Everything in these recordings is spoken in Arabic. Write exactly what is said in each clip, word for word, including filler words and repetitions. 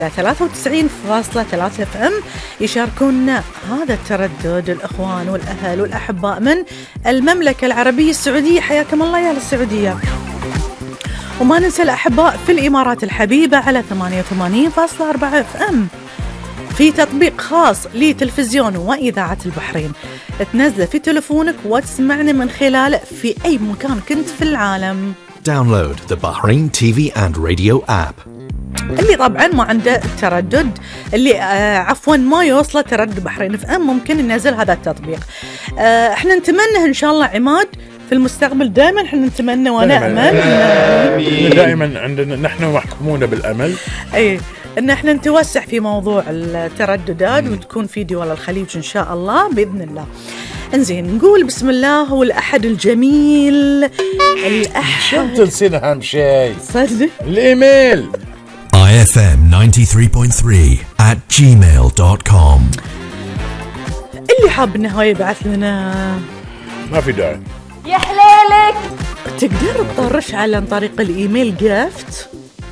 ثلاثة وتسعين فاصلة ثلاثة اف ام يشاركونا هذا التردد الأخوان والأهل والأحباء من المملكة العربية السعودية. حياكم الله يا السعودية. وما ننسى الأحباء في الإمارات الحبيبة على ثمانية وثمانين فاصلة أربعة اف ام في تطبيق خاص لتلفزيون وإذاعة البحرين، تنزله في تلفونك وتسمعنا من خلاله في أي مكان كنت في العالم. Download the Bahrain تي في and radio app. اللي طبعا ما عنده التردد اللي آه عفوا ما يوصله تردد بحرين اف ام ممكن ينزل هذا التطبيق. آه احنا نتمنى ان شاء الله عماد في المستقبل، دائما احنا نتمنى وانا امل دائما عندنا نحن محكومون بالامل اي ان احنا نتوسع في موضوع الترددات وتكون في دول الخليج ان شاء الله باذن الله. انزين نقول بسم الله والأحد الجميل. الأحد شو تنسين أهم شيء؟ صدق الإيميل آي إف إم تسعة وتسعين فاصلة ثلاثة at gmail dot com. اللي حاب انه هو يبعث لنا ما في داعي يا حليلك تقدر تطرش على عن طريق الإيميل جافت.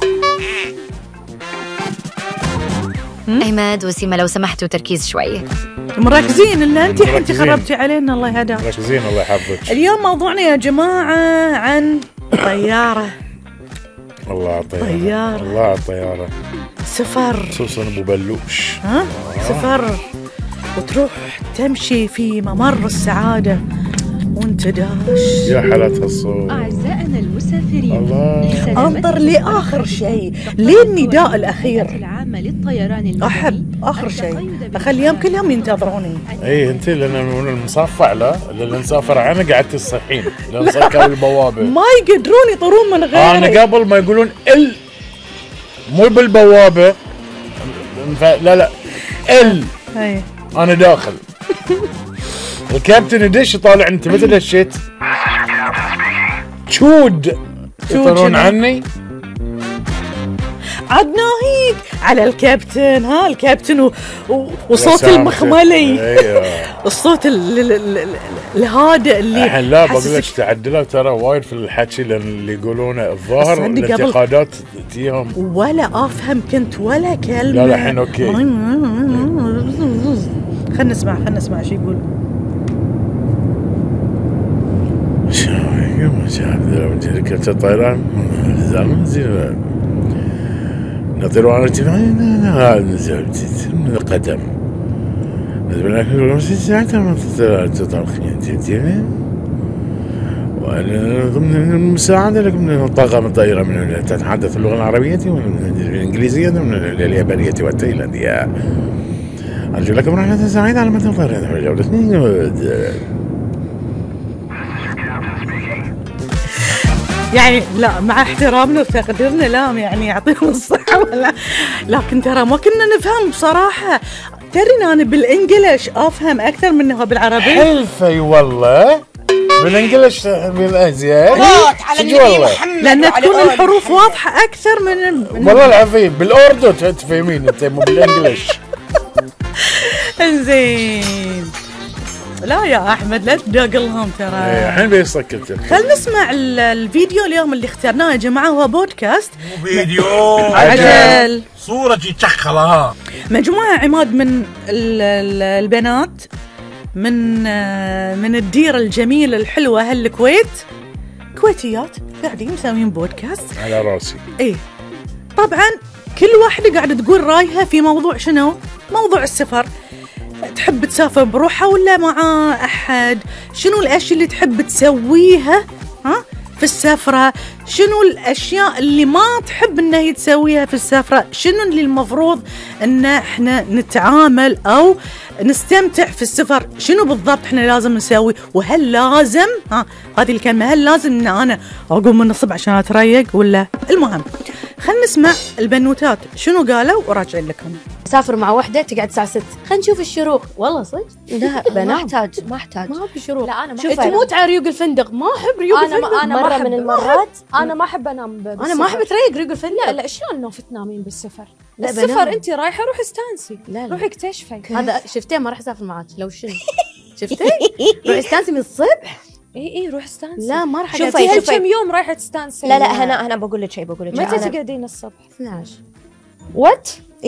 عماد وسيمة لو سمحتوا تركيز شوي. مركزين إلا أنت حنتي خربتي علينا الله يهداك. مركزين الله يحفظك. اليوم موضوعنا يا جماعة عن طيارة. الله على الطيارة. طيارة. الله على الطيارة. سفر. خصوصا أبو بلوش. ها؟ آه. سفر وتروح تمشي في ممر السعادة وانت داش. يا حالات هالصوت. أعزائنا المسافرين، الله انظر لآخر شيء للنداء الأخير. العامة للطيران المدني. أحب آخر شيء أخليهم كلهم ينتظروني. إيه أنت لأن المصفع لا اللي نسافر عنه قعدت تصحين لأن صكوا البوابة ما يقدرون يطرون من غيري. أنا قبل ما يقولون ال مو بالبوابة لا لا ال هي. أنا داخل الكابتن يدش طالع أنت متى دشيت؟ شود يطرون عني عاد ناهيك على الكابتن. ها الكابتن و... و... وصوت المخملي الصوت ال... ال... ال... الهادئ اللي الحين لا بقول لك تعدلوا ترى وايد في الحكي لان اللي يقولونه الظاهر الانتقادات تجيهم ولا افهم كنت ولا كلمه. لا لا الحين اوكي خلنا نسمع خلنا نسمع شو يقول. يوم شاف شركة الطيران زين زين نطير وانا هذا نزلت من القدم لكن ساعتها ما تطرخ يعني وانا ضمن المساعدة لكم طاقم الطائرة من تتحدث اللغة العربية والإنجليزية من اليابانية والتايلاندية. أرجو لكم رحلة سعيدة على متن طائرة جولة. يعني لا مع احترامنا وتقديرنا لا يعني يعطيهم الصحة ولا، لكن ترى ما كنا نفهم بصراحة. ترى أنا بالإنجليش أفهم أكثر منه بالعربي. حلفي والله بالإنجليش بالأزياء لأن تكون الحروف واضحة أكثر من والله العظيم. بالأردو تفهمين أنت مو بالإنجليش. إنزين لا يا احمد لا تداقلهم ترى. ايه الحين بيسكت. خلينا نسمع الفيديو اليوم اللي اخترناه يا جماعه. هو بودكاست فيديو عجل صورتي تشخلها. مجموعه عماد من البنات من من الديره الجميله الحلوه هالكويت، كويتيات قاعدين مسوين بودكاست على راسي. ايه طبعا كل واحده قاعده تقول رايها في موضوع شنو؟ موضوع السفر. تحب تسافر بروحها ولا مع أحد؟ شنو الأشياء اللي تحب تسويها ها في السفرة؟ شنو الأشياء اللي ما تحب إنها تسويها في السفرة؟ شنو اللي المفروض إن إحنا نتعامل أو نستمتع في السفر؟ شنو بالضبط إحنا لازم نسوي؟ وهل لازم ها هذه الكلمة هل لازم إن أنا أقوم من الصبح عشان أتريق ولا؟ المهم خلينا نسمع البنوتات شنو قالوا وراجعين لكم. سافر مع وحده تقعد الساعه ستة خلينا نشوف الشروق. والله صدق لا ما احتاج ما احتاج ما ابي شروق. لا انا ما شوف تموت على ريوق الفندق. ما احب ريوق أنا الفندق. انا مره ما من المرات انا ما احب انام بالسفر. انا ما احب اتريق ريوق الفندق. لا لا شلون نوف تنامين بالسفر؟ لا السفر بنام. انت رايحه روحي استانسي. لا لا روحي اكتشفي. هذا شفتين ما راح اسافر معاك لو شنو شفتي روحي استانسي من الصبح. اي اي روح استانسي. لا ما راح شوفي هالكم يوم رايحه تستانسي. لا لا هنا هنا بقول لك شيء بقول لك متى تقعدين الصبح؟ اثنعش وات